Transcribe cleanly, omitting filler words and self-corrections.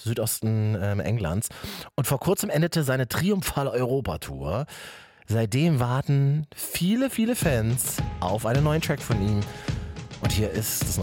Südosten Englands. Und vor kurzem endete seine triumphale Europatour. Seitdem warten viele, viele Fans auf einen neuen Track von ihm. Und hier ist das